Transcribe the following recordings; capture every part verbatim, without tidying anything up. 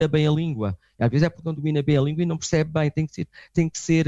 bem a língua. Às vezes é porque não domina bem a língua e não percebe bem. Tem que ser, tem que ser,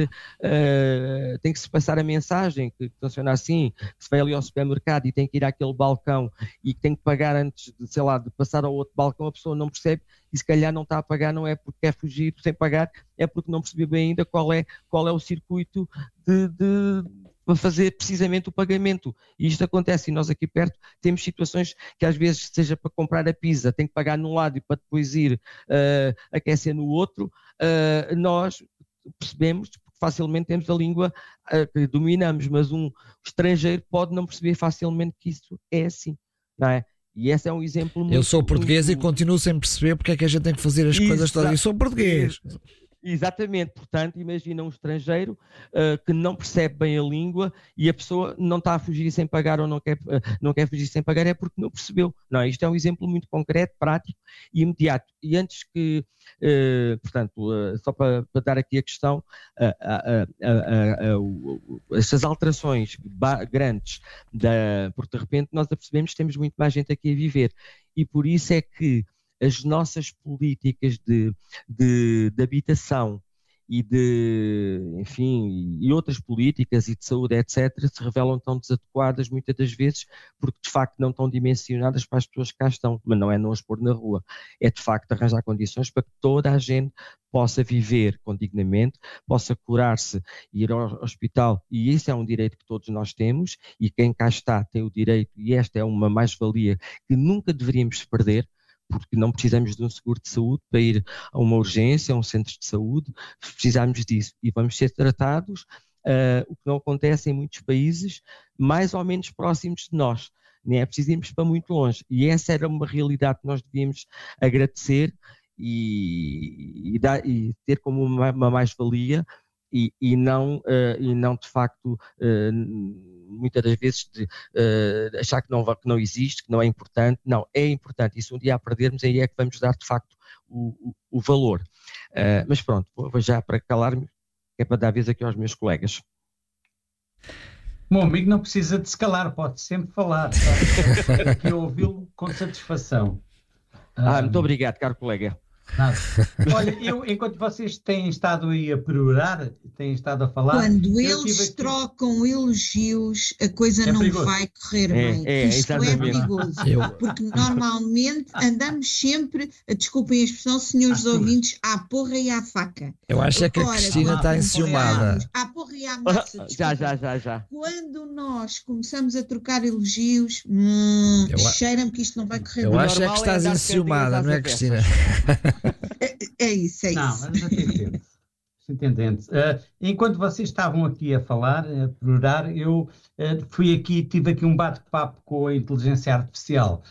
uh, tem que se passar a mensagem que, que funciona assim, que se vai ali ao supermercado e tem que ir àquele balcão e que tem que pagar antes de, sei lá, de passar ao outro balcão, a pessoa não percebe e se calhar não está a pagar, não é porque quer fugir sem pagar, é porque não percebeu bem ainda qual é, qual é o circuito de, de para fazer precisamente o pagamento. E isto acontece, e nós aqui perto temos situações que às vezes, seja para comprar a pizza, tem que pagar num lado e para depois ir uh, aquecer no outro, uh, nós percebemos, porque facilmente temos a língua uh, que dominamos, mas um estrangeiro pode não perceber facilmente que isso é assim, não é? E esse é um exemplo muito... Eu sou português muito... e continuo sem perceber porque é que a gente tem que fazer as Exato. coisas todas. Eu sou português. Exatamente, portanto, imagina um estrangeiro uh, que não percebe bem a língua e a pessoa não está a fugir sem pagar ou não quer, uh, não quer fugir sem pagar, é porque não percebeu. Não, isto é um exemplo muito concreto, prático e imediato. E antes que, uh, portanto, uh, só para, para dar aqui a questão, uh, uh, uh, uh, uh, uh, estas alterações grandes, da, porque de repente nós apercebemos que temos muito mais gente aqui a viver e por isso é que as nossas políticas de, de, de habitação e de, enfim, e outras políticas e de saúde, etcétera, se revelam tão desadequadas muitas das vezes porque de facto não estão dimensionadas para as pessoas que cá estão, mas não é não as pôr na rua, é de facto arranjar condições para que toda a gente possa viver com dignamente, possa curar-se e ir ao hospital, e isso é um direito que todos nós temos, e quem cá está tem o direito, e esta é uma mais-valia que nunca deveríamos perder, porque não precisamos de um seguro de saúde para ir a uma urgência, a um centro de saúde, precisamos disso e vamos ser tratados, uh, o que não acontece em muitos países mais ou menos próximos de nós, não é preciso irmos para muito longe, e essa era uma realidade que nós devíamos agradecer e, e, dar, e ter como uma, uma mais-valia e, e, não, uh, e não de facto uh, muitas das vezes de, uh, achar que não, que não existe, que não é importante. Não, é importante. E se um dia a perdermos, aí é que vamos dar de facto o, o, o valor. Uh, mas pronto, vou já para calar-me, que é para dar vez aqui aos meus colegas. O meu amigo não precisa de se calar, pode sempre falar. Tá? Aqui ouvi-lo com satisfação. Ah, muito obrigado, caro colega. Nada. Olha, eu, enquanto vocês têm estado aí a perorar, têm estado a falar... Quando eles aqui... trocam elogios, a coisa é não perigoso. Vai correr é, bem. É, Isto exatamente. é perigoso. Eu... Porque normalmente andamos sempre, desculpem a expressão, senhores ah, ouvintes, à porra e à faca. Eu acho é que a Ora, Cristina está enciumada. À porra e à massa. Já, já, já, já. Quando nós começamos a trocar elogios, hum, eu... cheira-me que isto não vai correr eu bem. Eu acho é que estás é enciumada, não é, Cristina? É, é isso, é isso. Não, mas entendendo. entendendo. Uh, enquanto vocês estavam aqui a falar, a perorar, eu uh, fui aqui, tive aqui um bate-papo com a inteligência artificial.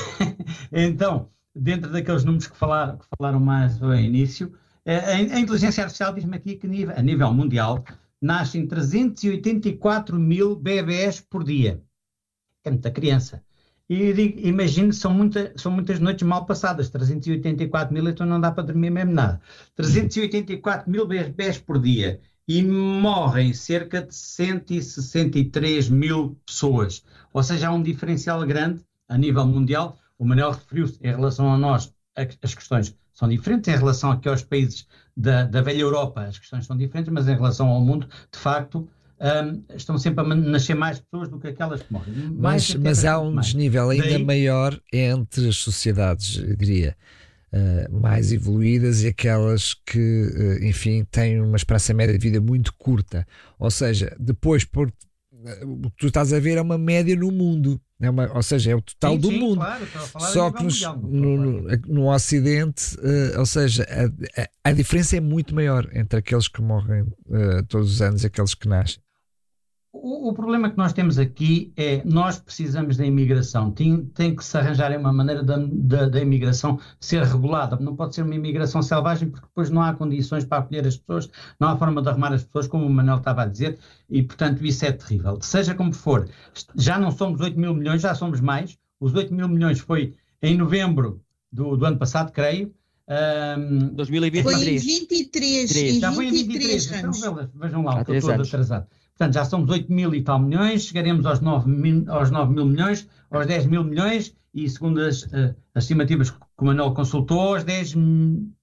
Então, dentro daqueles números que falaram, que falaram mais ao início, uh, a, a inteligência artificial diz-me aqui que nível, a nível mundial nascem trezentos e oitenta e quatro mil bebés por dia. É muita criança. E eu digo, imagino, são, muita, são muitas noites mal passadas, trezentos e oitenta e quatro mil, então não dá para dormir mesmo nada. trezentos e oitenta e quatro mil bebés por dia e morrem cerca de cento e sessenta e três mil pessoas. Ou seja, há um diferencial grande a nível mundial. O Manuel referiu-se em relação a nós, as questões são diferentes, em relação aqui aos países da, da velha Europa, as questões são diferentes, mas em relação ao mundo, de facto, Um, estão sempre a nascer mais pessoas do que aquelas que morrem. Mas, mas há um mais. desnível ainda Daí... maior entre as sociedades, eu diria, uh, mais evoluídas e aquelas que, uh, enfim, têm uma esperança média de vida muito curta. Ou seja, depois, por, uh, o que tu estás a ver é uma média no mundo. É uma, ou seja, é o total sim, do sim, mundo. Claro, só que nos, mundial, no, no, no Ocidente, uh, ou seja, a, a, a diferença é muito maior entre aqueles que morrem uh, todos os anos e aqueles que nascem. O, o problema que nós temos aqui é nós precisamos da imigração. Tem, tem que se arranjar uma maneira da, da, da imigração ser regulada. Não pode ser uma imigração selvagem porque depois não há condições para acolher as pessoas, não há forma de arrumar as pessoas, como o Manuel estava a dizer, e portanto isso é terrível. Seja como for, já não somos oito mil milhões, já somos mais. Os oito mil milhões foi em novembro do, do ano passado, creio. Um, dois mil e vinte e três. Foi em vinte e três. Já foi em vinte e três. Então, vejam lá, o que eu estou atrasado. Portanto, já somos oito mil e tal milhões, chegaremos aos nove mil, aos nove mil milhões, aos dez mil milhões, e segundo as, uh, as estimativas que que o Manuel consultou, as dez